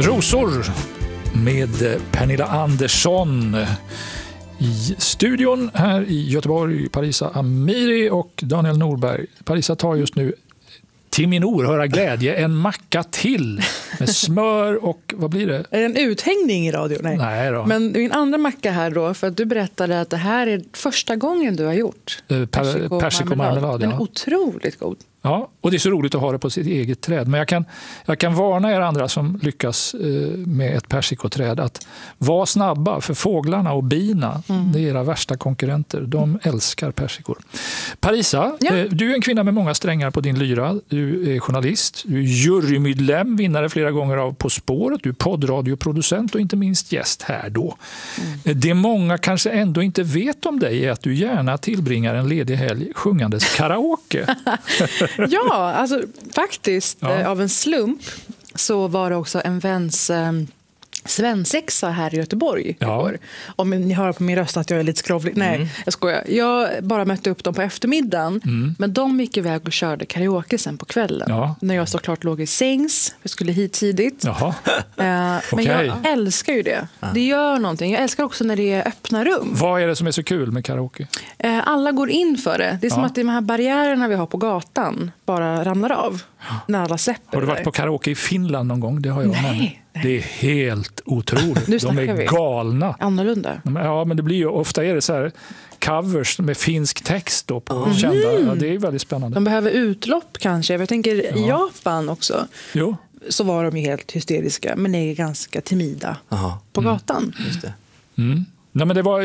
Rosor med Pernilla Andersson i studion här i Göteborg. Parisa Amiri och Daniel Norberg. Parisa tar just nu till min oerhörda glädje en macka till med smör och vad blir det? Är det en uthängning i radio? Nej då. Men min andra macka här då, för att du berättade att det här är första gången du har gjort Persikomarmelad. Den är otroligt god. Ja, och det är så roligt att ha det på sitt eget träd. Men jag kan varna er andra som lyckas med ett persikoträd att vara snabba, för fåglarna och bina, det är era värsta konkurrenter. De älskar persikor. Parisa, du är en kvinna med många strängar på din lyra. Du är journalist, du är jurymedlem, vinnare flera gånger av På spåret, du är poddradioproducent och inte minst gäst här då. Det många kanske ändå inte vet om dig är att du gärna tillbringar en ledig helg sjungandes karaoke. Ja, alltså faktiskt av en slump så var det också en väns svensexa här i Göteborg igår. Om ni hör på min röst att jag är lite skrovlig. Nej, jag skojar. Jag bara mötte upp dem på eftermiddagen. Men de gick iväg och körde karaoke sen på kvällen. När jag såklart låg i sängs. Jag skulle hit tidigt. Men jag älskar ju det. Det gör någonting. Jag älskar också när det är öppna rum. Vad är det som är så kul med karaoke? Alla går in för det. Det är som att de här barriärerna vi har på gatan bara ramlar av. När alla släpper. Har du varit på karaoke i Finland någon gång? Det har jag. Nej. Det är helt otroligt. De är galna. Annorlunda. Ja, men det blir ju ofta är det så här covers med finsk text då på kända. Ja, det är väldigt spännande. De behöver utlopp kanske. Jag tänker i Japan också. Jo. Så var de ju helt hysteriska, men är ganska timida på gatan. Just det. Nej, men det var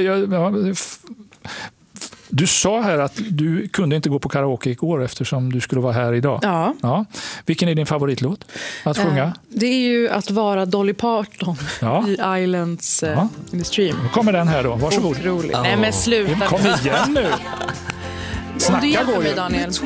du sa här att du kunde inte gå på karaoke igår eftersom du skulle vara här idag. Ja. Vilken är din favoritlåt att sjunga? Det är ju att vara Dolly Parton i Islands in the Stream. Då kommer den här då. Varsågod. Otroligt. Nej, men sluta. Kom igen nu. Snacka du hjälper mig, Daniel.